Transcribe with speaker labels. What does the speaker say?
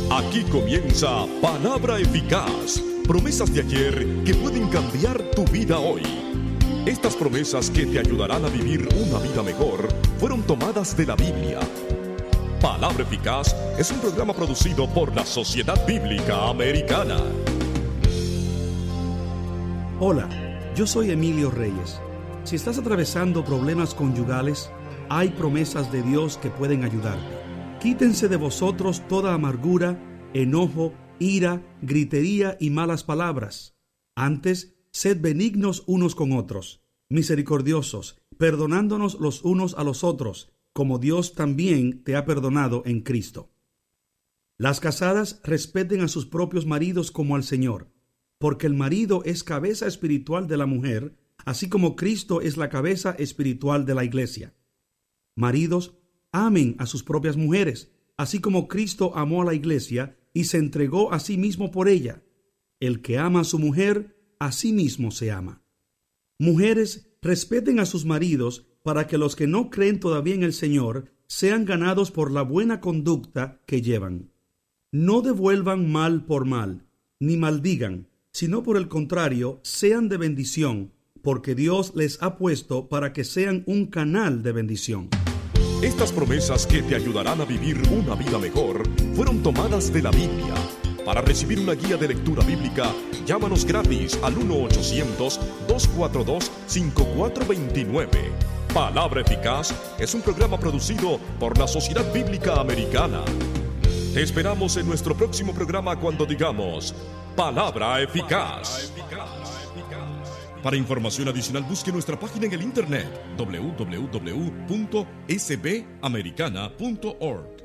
Speaker 1: Aquí comienza Palabra Eficaz. Promesas de ayer que pueden cambiar tu vida hoy. Estas promesas que te ayudarán a vivir una vida mejor fueron tomadas de la Biblia. Palabra Eficaz es un programa producido por la Sociedad Bíblica Americana.
Speaker 2: Hola, yo soy Emilio Reyes. Si estás atravesando problemas conyugales, hay promesas de Dios que pueden ayudarte. Quítense de vosotros toda amargura, enojo, ira, gritería y malas palabras. Antes, sed benignos unos con otros, misericordiosos, perdonándonos los unos a los otros, como Dios también te ha perdonado en Cristo. Las casadas respeten a sus propios maridos como al Señor, porque el marido es cabeza espiritual de la mujer, así como Cristo es la cabeza espiritual de la iglesia. Maridos, amen a sus propias mujeres, así como Cristo amó a la iglesia y se entregó a sí mismo por ella. El que ama a su mujer, a sí mismo se ama. Mujeres, respeten a sus maridos para que los que no creen todavía en el Señor sean ganados por la buena conducta que llevan. No devuelvan mal por mal, ni maldigan, sino por el contrario, sean de bendición, porque Dios les ha puesto para que sean un canal de bendición.
Speaker 1: Estas promesas que te ayudarán a vivir una vida mejor fueron tomadas de la Biblia. Para recibir una guía de lectura bíblica, llámanos gratis al 1-800-242-5429. Palabra Eficaz es un programa producido por la Sociedad Bíblica Americana. Te esperamos en nuestro próximo programa cuando digamos Palabra Eficaz. Para información adicional, busque nuestra página en el internet www.sbamericana.org.